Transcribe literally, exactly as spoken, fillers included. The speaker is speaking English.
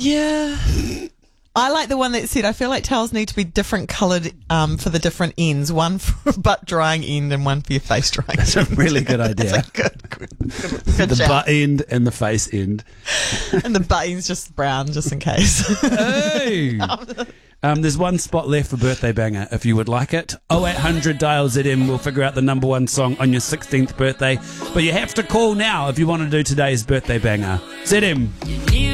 Yeah. I like the one that said, I feel like towels need to be different coloured um, for the different ends. One for a butt drying end and one for your face drying That's end. a really good idea. That's a good, good, good, good The shout. butt end and the face end. And the butt end's just brown, just in case. Hey! Um, there's one spot left for Birthday Banger if you would like it. oh eight hundred dial Z M. We'll figure out the number one song on your sixteenth birthday. But you have to call now if you want to do today's Birthday Banger. Z M.